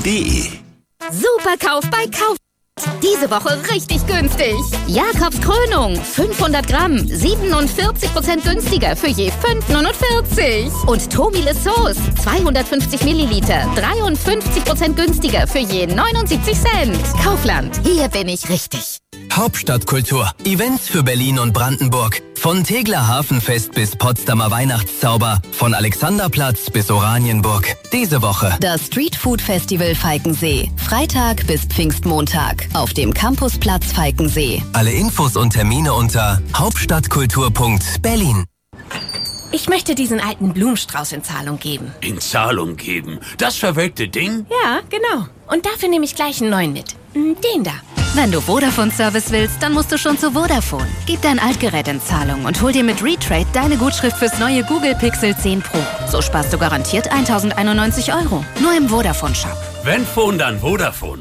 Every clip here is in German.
Berlin.de. Superkauf bei Kauf. Diese Woche richtig günstig. Jakobs Krönung, 500 Gramm, 47% günstiger für je 5,49. Und Tobile Sauce, 250 Milliliter, 53% günstiger für je 79 Cent. Kaufland, hier bin ich richtig. Hauptstadtkultur. Events für Berlin und Brandenburg. Von Tegeler Hafenfest bis Potsdamer Weihnachtszauber. Von Alexanderplatz bis Oranienburg. Diese Woche das Streetfood Festival Falkensee. Freitag bis Pfingstmontag auf dem Campusplatz Falkensee. Alle Infos und Termine unter hauptstadtkultur.berlin. Ich möchte diesen alten Blumenstrauß in Zahlung geben. In Zahlung geben? Das verwelkte Ding? Ja, genau. Und dafür nehme ich gleich einen neuen mit. Den da. Wenn du Vodafone-Service willst, dann musst du schon zu Vodafone. Gib dein Altgerät in Zahlung und hol dir mit Retrade deine Gutschrift fürs neue Google Pixel 10 Pro. So sparst du garantiert 1.091 €. Nur im Vodafone-Shop. Wenn Phone, dann Vodafone.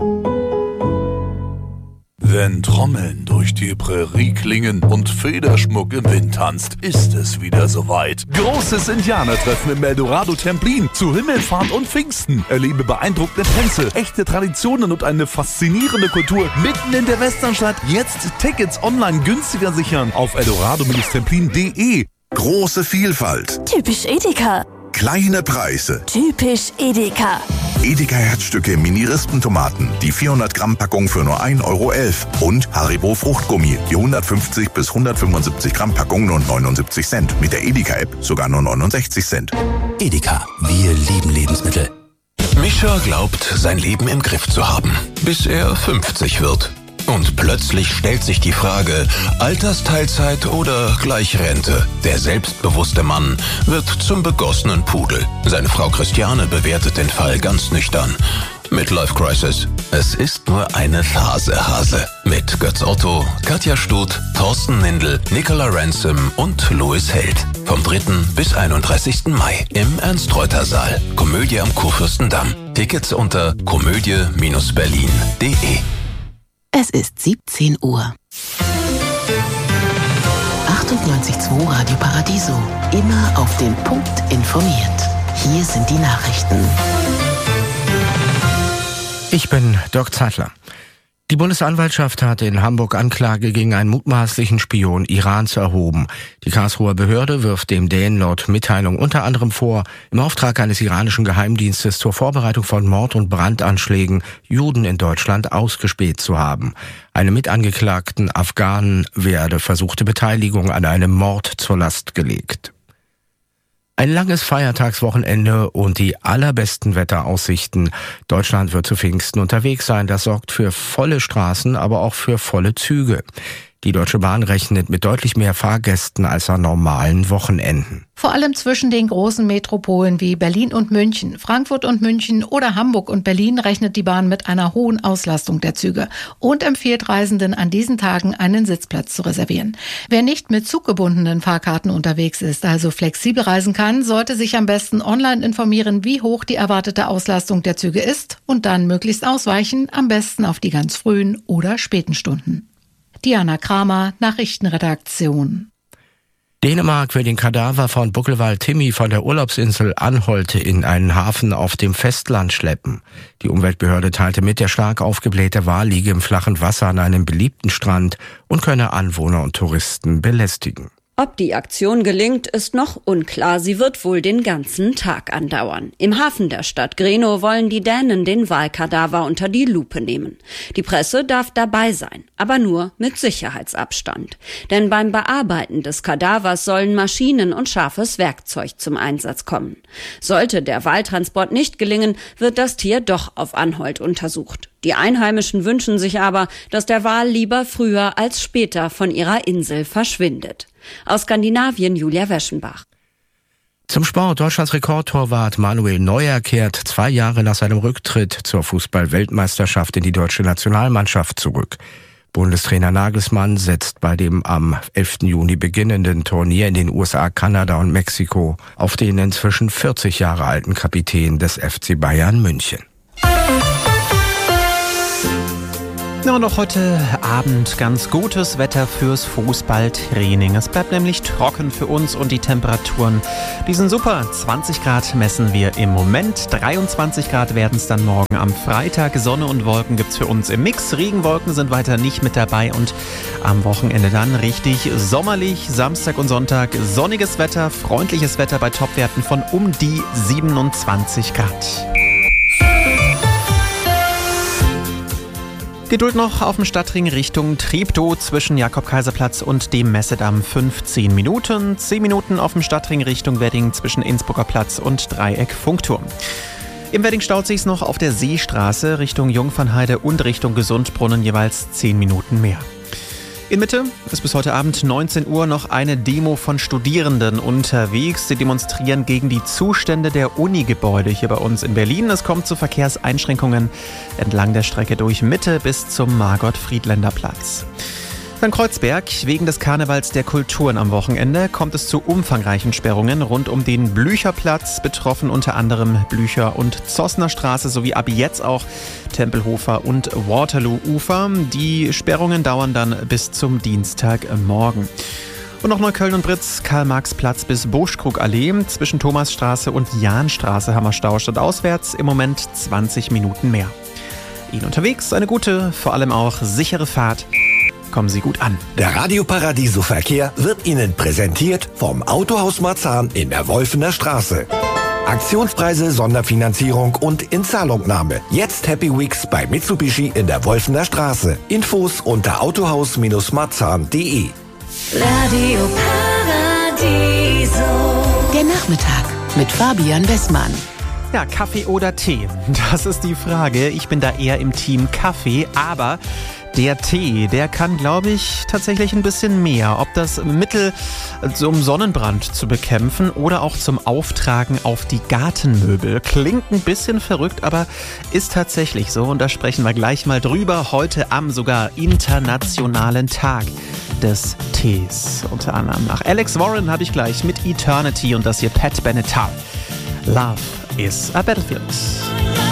Wenn Trommeln durch die Prärie klingen und Federschmuck im Wind tanzt, ist es wieder soweit. Großes Indianertreffen im Eldorado Templin zu Himmelfahrt und Pfingsten. Erlebe beeindruckende Tänze, echte Traditionen und eine faszinierende Kultur mitten in der Westernstadt. Jetzt Tickets online günstiger sichern auf eldorado-templin.de. Große Vielfalt. Typisch Edeka. Kleine Preise. Typisch Edeka. Edeka Herzstücke Mini-Rispentomaten, die 400 Gramm Packung für nur 1,11 € und Haribo Fruchtgummi, die 150 bis 175 Gramm Packung nur 79 Cent. Mit der Edeka-App sogar nur 69 Cent. Edeka, wir lieben Lebensmittel. Mischa glaubt, sein Leben im Griff zu haben, bis er 50 wird. Und plötzlich stellt sich die Frage, Altersteilzeit oder gleich Rente? Der selbstbewusste Mann wird zum begossenen Pudel. Seine Frau Christiane bewertet den Fall ganz nüchtern. Midlife Crisis. Es ist nur eine Phase, Hase. Mit Götz Otto, Katja Stut, Thorsten Nindl, Nicola Ransom und Louis Held. Vom 3. bis 31. Mai im Ernst-Reuter-Saal. Komödie am Kurfürstendamm. Tickets unter komödie-berlin.de. Es ist 17 Uhr. 98.2 Radio Paradiso. Immer auf den Punkt informiert. Hier sind die Nachrichten. Ich bin Dirk Zeitler. Die Bundesanwaltschaft hat in Hamburg Anklage gegen einen mutmaßlichen Spion Irans erhoben. Die Karlsruher Behörde wirft dem Dänen laut Mitteilung unter anderem vor, im Auftrag eines iranischen Geheimdienstes zur Vorbereitung von Mord- und Brandanschlägen Juden in Deutschland ausgespäht zu haben. Einem mitangeklagten Afghanen werde versuchte Beteiligung an einem Mord zur Last gelegt. Ein langes Feiertagswochenende und die allerbesten Wetteraussichten. Deutschland wird zu Pfingsten unterwegs sein. Das sorgt für volle Straßen, aber auch für volle Züge. Die Deutsche Bahn rechnet mit deutlich mehr Fahrgästen als an normalen Wochenenden. Vor allem zwischen den großen Metropolen wie Berlin und München, Frankfurt und München oder Hamburg und Berlin rechnet die Bahn mit einer hohen Auslastung der Züge und empfiehlt Reisenden an diesen Tagen einen Sitzplatz zu reservieren. Wer nicht mit zuggebundenen Fahrkarten unterwegs ist, also flexibel reisen kann, sollte sich am besten online informieren, wie hoch die erwartete Auslastung der Züge ist und dann möglichst ausweichen, am besten auf die ganz frühen oder späten Stunden. Diana Kramer, Nachrichtenredaktion. Dänemark will den Kadaver von Buckelwald Timmy von der Urlaubsinsel Anholt in einen Hafen auf dem Festland schleppen. Die Umweltbehörde teilte mit, der stark aufgeblähte Wal liege im flachen Wasser an einem beliebten Strand und könne Anwohner und Touristen belästigen. Ob die Aktion gelingt, ist noch unklar. Sie wird wohl den ganzen Tag andauern. Im Hafen der Stadt Grenå wollen die Dänen den Walkadaver unter die Lupe nehmen. Die Presse darf dabei sein, aber nur mit Sicherheitsabstand. Denn beim Bearbeiten des Kadavers sollen Maschinen und scharfes Werkzeug zum Einsatz kommen. Sollte der Waltransport nicht gelingen, wird das Tier doch auf Anholt untersucht. Die Einheimischen wünschen sich aber, dass der Wal lieber früher als später von ihrer Insel verschwindet. Aus Skandinavien Julia Weschenbach. Zum Sport. Deutschlands Rekordtorwart Manuel Neuer kehrt 2 Jahre nach seinem Rücktritt zur Fußball-Weltmeisterschaft in die deutsche Nationalmannschaft zurück. Bundestrainer Nagelsmann setzt bei dem am 11. Juni beginnenden Turnier in den USA, Kanada und Mexiko auf den inzwischen 40 Jahre alten Kapitän des FC Bayern München. Ja, und auch heute Abend ganz gutes Wetter fürs Fußballtraining. Es bleibt nämlich trocken für uns und die Temperaturen, die sind super. 20 Grad messen wir im Moment, 23 Grad werden es dann morgen am Freitag. Sonne und Wolken gibt's für uns im Mix. Regenwolken sind weiter nicht mit dabei und am Wochenende dann richtig sommerlich. Samstag und Sonntag sonniges Wetter, freundliches Wetter bei Topwerten von um die 27 Grad. Geduld noch auf dem Stadtring Richtung Treptow zwischen Jakob-Kaiser-Platz und dem Messedamm 15 Minuten. 10 Minuten auf dem Stadtring Richtung Wedding zwischen Innsbrucker Platz und Dreieck Funkturm. Im Wedding staut sich's noch auf der Seestraße Richtung Jungfernheide und Richtung Gesundbrunnen jeweils 10 Minuten mehr. In Mitte ist bis heute Abend 19 Uhr noch eine Demo von Studierenden unterwegs. Sie demonstrieren gegen die Zustände der Unigebäude hier bei uns in Berlin. Es kommt zu Verkehrseinschränkungen entlang der Strecke durch Mitte bis zum Margot-Friedländer-Platz. Dann Kreuzberg. Wegen des Karnevals der Kulturen am Wochenende kommt es zu umfangreichen Sperrungen rund um den Blücherplatz. Betroffen unter anderem Blücher- und Zossner Straße sowie ab jetzt auch Tempelhofer und Waterloo-Ufer. Die Sperrungen dauern dann bis zum Dienstagmorgen. Und noch Neukölln und Britz, Karl-Marx-Platz bis Buschkrug-Allee. Zwischen Thomasstraße und Jahnstraße haben wir Stau, statt auswärts im Moment 20 Minuten mehr. Ihnen unterwegs eine gute, vor allem auch sichere Fahrt. Kommen Sie gut an. Der Radio Paradiso Verkehr wird Ihnen präsentiert vom Autohaus Marzahn in der Wolfener Straße. Aktionspreise, Sonderfinanzierung und Inzahlungnahme. Jetzt Happy Weeks bei Mitsubishi in der Wolfener Straße. Infos unter autohaus-marzahn.de. Radio Paradiso. Der Nachmittag mit Fabian Wessmann. Ja, Kaffee oder Tee? Das ist die Frage. Ich bin da eher im Team Kaffee, aber der Tee, der kann, glaube ich, tatsächlich ein bisschen mehr. Ob das Mittel um Sonnenbrand zu bekämpfen oder auch zum Auftragen auf die Gartenmöbel. Klingt ein bisschen verrückt, aber ist tatsächlich so. Und da sprechen wir gleich mal drüber. Heute am sogar internationalen Tag des Tees. Unter anderem nach Alex Warren habe ich gleich mit Eternity und das hier Pat Benatar. Love is a Battlefield.